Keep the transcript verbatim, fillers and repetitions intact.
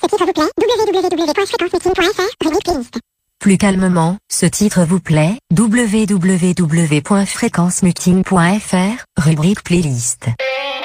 Plus calmement, ce titre vous plaît, w w w point fréquence muting point f r, rubrique playlist.